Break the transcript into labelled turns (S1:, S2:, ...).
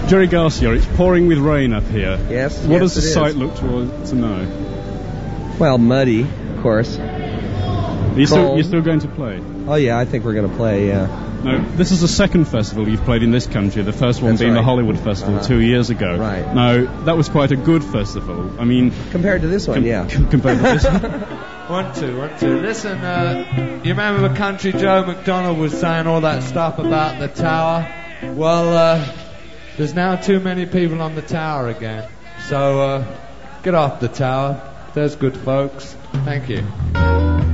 S1: Jerry Garcia, it's pouring with rain up here.
S2: Yes.
S1: What
S2: yes,
S1: does the
S2: it
S1: site
S2: is.
S1: look to know?
S2: Well, muddy, of course.
S1: You're still going to play?
S2: Oh, yeah, I think we're going to play, yeah.
S1: No, this is the second festival you've played in this country, the first one
S2: That's
S1: being
S2: right.
S1: the Hollywood Festival 2 years ago.
S2: Right.
S1: Now, that was quite a good festival. I mean...
S2: Compared to this one, yeah.
S1: Compared to this one?
S3: One, two. Listen, you remember Country Joe McDonald was saying all that stuff about the tower? Well, there's now too many people on the tower again. So, get off the tower. There's good folks. Thank you.